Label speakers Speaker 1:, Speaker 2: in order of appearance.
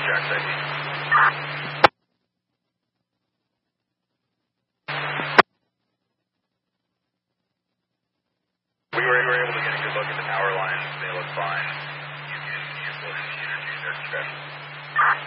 Speaker 1: Jack's ID. We were able to get a good look at the power lines. They look fine. You can use those to interchange their discussion.